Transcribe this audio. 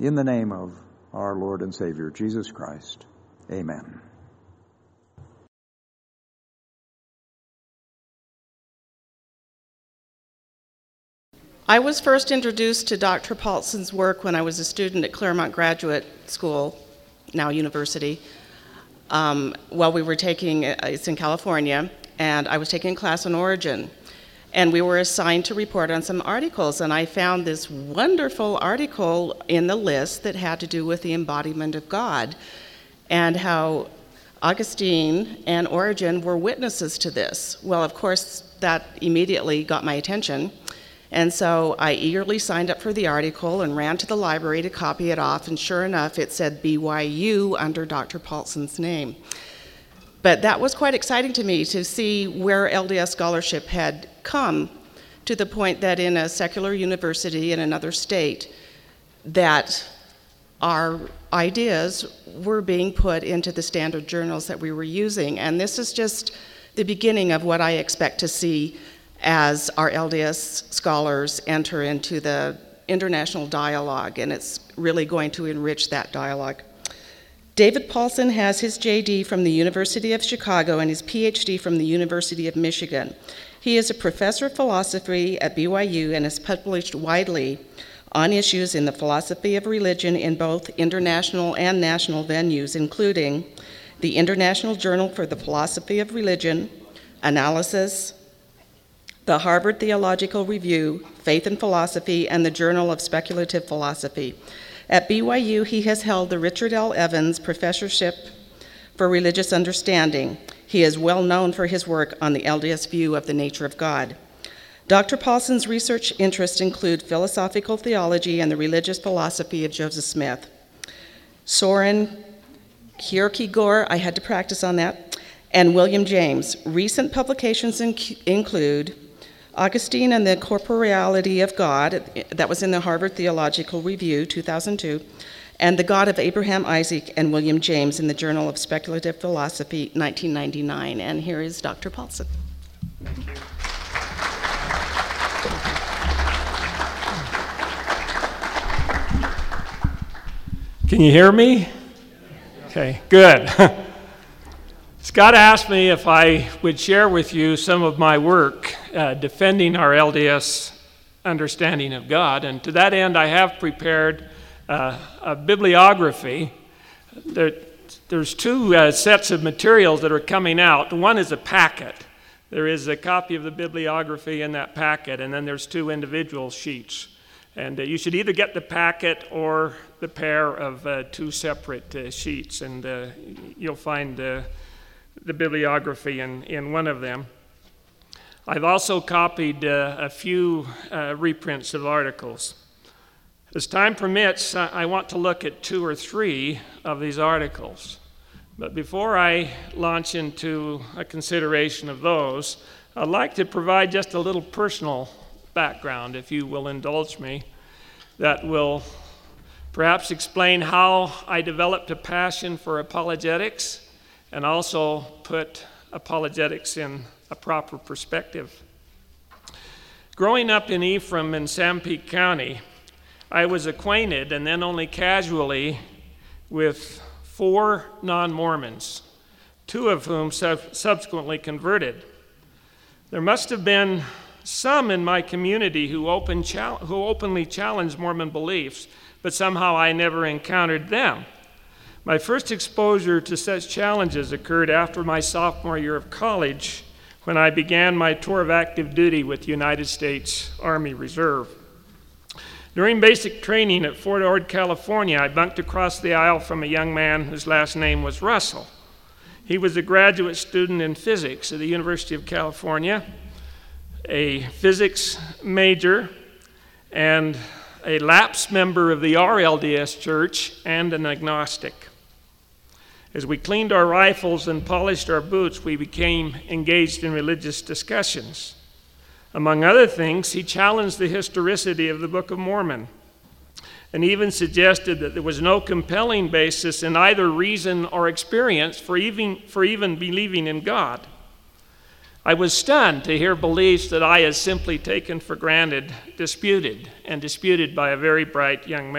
In the name of our Lord and Savior, Jesus Christ. Amen. I was first introduced to Dr. Paulson's work when I was a student at Claremont Graduate School, now university, while we were taking, it's in California, and I was taking a class on Origen. And we were assigned to report on some articles, and I found this wonderful article in the list that had to do with the embodiment of God, and how Augustine and Origen were witnesses to this. Well, of course, that immediately got my attention, and so I eagerly signed up for the article and ran to the library to copy it off, and sure enough, it said BYU under Dr. Paulson's name. But that was quite exciting to me to see where LDS scholarship had come to the point that in a secular university in another state, that our ideas were being put into the standard journals that we were using. And this is just the beginning of what I expect to see as our LDS scholars enter into the international dialogue, and it's really going to enrich that dialogue. David Paulson has his JD from the University of Chicago and his PhD from the University of Michigan. He is a professor of philosophy at BYU and has published widely on issues in the philosophy of religion in both international and national venues, including the International Journal for the Philosophy of Religion, Analysis, the Harvard Theological Review, Faith and Philosophy, and the Journal of Speculative Philosophy. At BYU, he has held the Richard L. Evans Professorship for Religious Understanding. He is well known for his work on the LDS view of the nature of God. Dr. Paulson's research interests include philosophical theology and the religious philosophy of Joseph Smith. Soren Kierkegaard, I had to practice on that, and William James. Recent publications include Augustine and the Corporeality of God, that was in the Harvard Theological Review, 2002, and The God of Abraham, Isaac, and William James in the Journal of Speculative Philosophy, 1999. And here is Dr. Paulson. Can you hear me? Okay, good. Scott asked me if I would share with you some of my work defending our LDS understanding of God, and to that end I have prepared a bibliography. There's two sets of materials that are coming out. One is a packet. There is a copy of the bibliography in that packet, and then there's two individual sheets. And you should either get the packet or the pair of two separate sheets, and you'll find the bibliography in one of them. I've also copied a few reprints of articles. As time permits, I want to look at 2 or 3 of these articles. But before I launch into a consideration of those, I'd like to provide just a little personal background, if you will indulge me, that will perhaps explain how I developed a passion for apologetics and also put apologetics in a proper perspective. Growing up in Ephraim in Sanpete County, I was acquainted, and then only casually, with 4 non-Mormons, 2 of whom subsequently converted. There must have been some in my community who openly challenged Mormon beliefs, but somehow I never encountered them. My first exposure to such challenges occurred after my sophomore year of college, when I began my tour of active duty with the United States Army Reserve. During basic training at Fort Ord, California, I bunked across the aisle from a young man whose last name was Russell. He was a graduate student in physics at the University of California, a physics major, and a lapsed member of the RLDS Church, and an agnostic. As we cleaned our rifles and polished our boots, we became engaged in religious discussions. Among other things, he challenged the historicity of the Book of Mormon and even suggested that there was no compelling basis in either reason or experience for even believing in God. I was stunned to hear beliefs that I had simply taken for granted disputed by a very bright young man.